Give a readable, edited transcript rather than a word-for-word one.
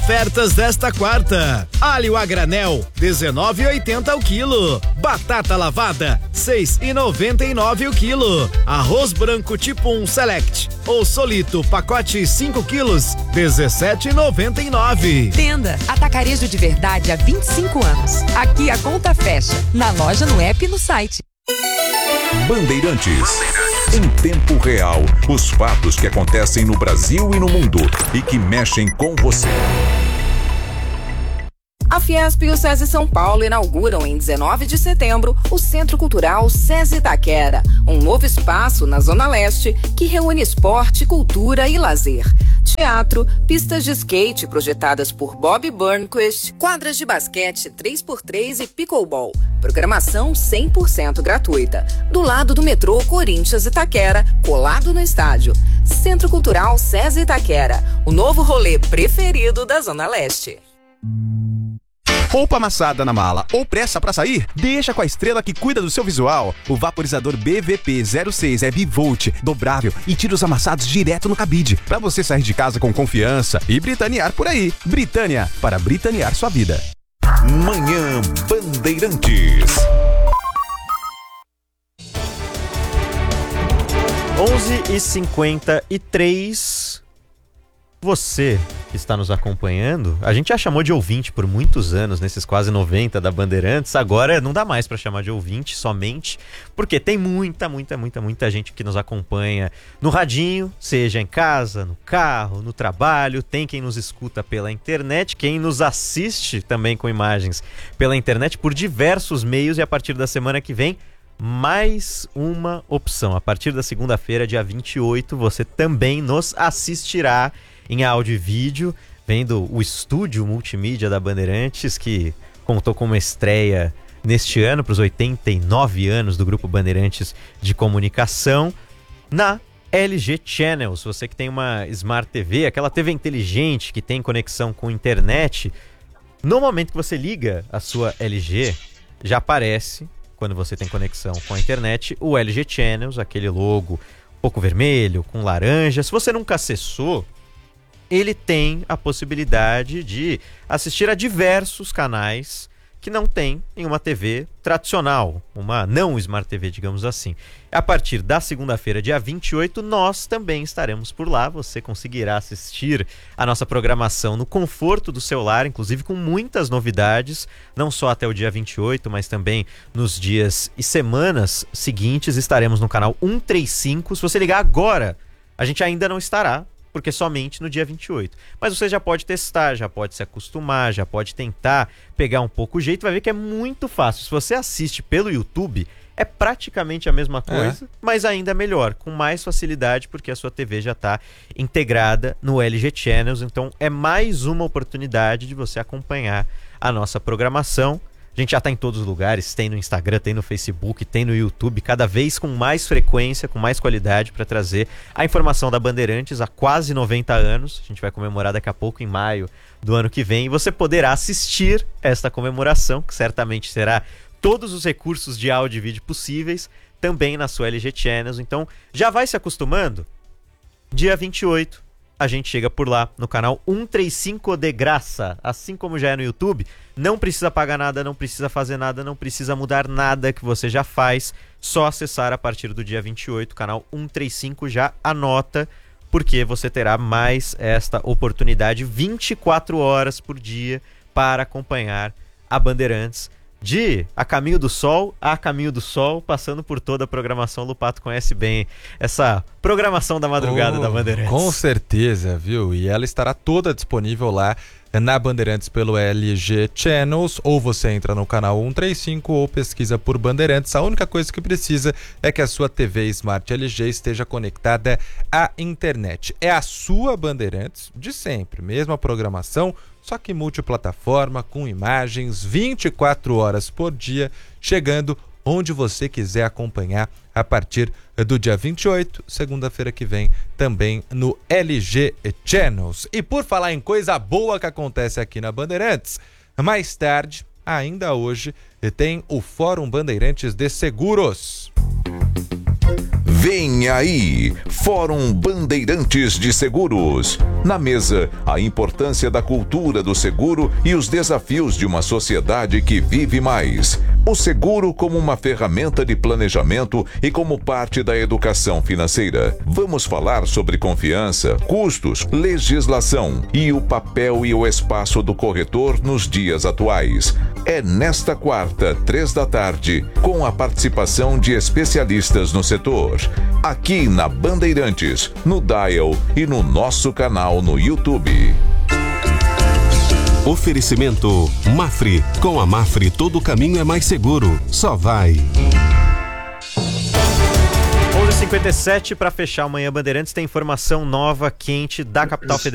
Ofertas desta quarta: alho a granel 19,80 o quilo, batata lavada 6,99 o quilo, arroz branco tipo 1 Select ou Solito pacote 5 quilos 17,99. Tenda Atacarejo de Verdade há 25 anos. Aqui a conta fecha, na loja, no app e no site. Bandeirantes. Em tempo real, os fatos que acontecem no Brasil e no mundo e que mexem com você. A Fiesp e o SESI São Paulo inauguram em 19 de setembro o Centro Cultural SESI Itaquera, um novo espaço na Zona Leste que reúne esporte, cultura e lazer. Teatro, pistas de skate projetadas por Bob Burnquist, quadras de basquete 3x3 e pickleball. Programação 100% gratuita. Do lado do metrô Corinthians Itaquera, colado no estádio. Centro Cultural SESI Itaquera, o novo rolê preferido da Zona Leste. Roupa amassada na mala ou pressa pra sair? Deixa com a Estrela que cuida do seu visual. O vaporizador BVP06 é bivolt, dobrável e tira os amassados direto no cabide, pra você sair de casa com confiança e britanear por aí. Britânia, para britanear sua vida. Manhã Bandeirantes. 11h53. Você que está nos acompanhando, a gente já chamou de ouvinte por muitos anos, nesses quase 90 da Bandeirantes. Agora não dá mais para chamar de ouvinte somente, porque tem muita gente que nos acompanha no radinho, seja em casa, no carro, no trabalho. Tem quem nos escuta pela internet, quem nos assiste também com imagens pela internet por diversos meios. E a partir da semana que vem, mais uma opção. A partir da segunda-feira, dia 28, você também nos assistirá em áudio e vídeo, vendo o estúdio multimídia da Bandeirantes, que contou com uma estreia neste ano para os 89 anos do Grupo Bandeirantes de Comunicação, na LG Channels. Você que tem uma Smart TV, aquela TV inteligente que tem conexão com internet, no momento que você liga a sua LG, já aparece, quando você tem conexão com a internet, o LG Channels, aquele logo um pouco vermelho, com laranja. Se você nunca acessou, ele tem a possibilidade de assistir a diversos canais que não tem em uma TV tradicional, uma não Smart TV, digamos assim. A partir da segunda-feira, dia 28, nós também estaremos por lá. Você conseguirá assistir a nossa programação no conforto do seu lar, inclusive com muitas novidades, não só até o dia 28, mas também nos dias e semanas seguintes. Estaremos no canal 135. Se você ligar agora, a gente ainda não estará, porque somente no dia 28. Mas você já pode testar, já pode se acostumar, já pode tentar pegar um pouco o jeito, vai ver que é muito fácil. Se você assiste pelo YouTube, é praticamente a mesma coisa, mas ainda melhor, com mais facilidade, porque a sua TV já está integrada no LG Channels. Então é mais uma oportunidade de você acompanhar a nossa programação. A gente já está em todos os lugares, tem no Instagram, tem no Facebook, tem no YouTube, cada vez com mais frequência, com mais qualidade, para trazer a informação da Bandeirantes há quase 90 anos. A gente vai comemorar daqui a pouco, em maio do ano que vem, e você poderá assistir esta comemoração, que certamente terá todos os recursos de áudio e vídeo possíveis, também na sua LG Channels. Então já vai se acostumando. Dia 28, a gente chega por lá no canal 135 de graça, assim como já é no YouTube. Não precisa pagar nada, não precisa fazer nada, não precisa mudar nada que você já faz, só acessar a partir do dia 28, canal 135. Já anota, porque você terá mais esta oportunidade 24 horas por dia para acompanhar a Bandeirantes, de A Caminho do Sol a Caminho do Sol, passando por toda a programação. Lupato conhece bem essa programação da madrugada da Bandeirantes. Com certeza, viu? E ela estará toda disponível lá na Bandeirantes pelo LG Channels, ou você entra no canal 135 ou pesquisa por Bandeirantes. A única coisa que precisa é que a sua TV Smart LG esteja conectada à internet. É a sua Bandeirantes de sempre, mesma programação, só que multiplataforma, com imagens 24 horas por dia, chegando onde você quiser acompanhar a partir do dia 28, segunda-feira que vem, também no LG Channels. E por falar em coisa boa que acontece aqui na Bandeirantes, mais tarde, ainda hoje, tem o Fórum Bandeirantes de Seguros. Vem aí, Fórum Bandeirantes de Seguros. Na mesa, a importância da cultura do seguro e os desafios de uma sociedade que vive mais. O seguro como uma ferramenta de planejamento e como parte da educação financeira. Vamos falar sobre confiança, custos, legislação e o papel e o espaço do corretor nos dias atuais. É nesta quarta, 15h, com a participação de especialistas no setor. Aqui na Bandeirantes, no Dial e no nosso canal no YouTube. Oferecimento Mafre. Com a Mafre todo o caminho é mais seguro. Só vai. 11h57 para fechar amanhã Bandeirantes tem informação nova, quente da capital federal.